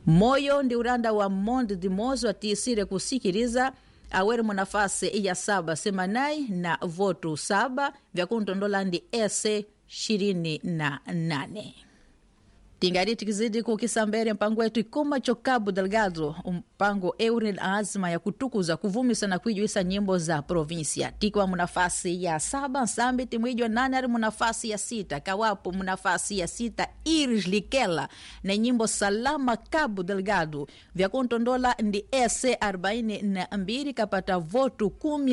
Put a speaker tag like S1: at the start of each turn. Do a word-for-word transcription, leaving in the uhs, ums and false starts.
S1: Moyo ndi uranda wa Monde de Mozo atisire kusikiriza awere munafasi ya saba semanai na votu saba vya kuntondola ndi ese ishirini na nane. Tingari tikizidi kukisambere mpango wetu ikuma cho Cabo Delgado, mpango eure na azma ya kutukuza kuvumisa na kuijuisa nyimbo za provinsia. Tikwa munafasi ya saba, Nsambi timwijwa nane ari munafasi ya sita, Kawapo munafasi ya sita, Iris Likela na nyimbo Salama Cabo Delgado. Vya kuntondola ndi ese arobaini na mbili kapata votu kumi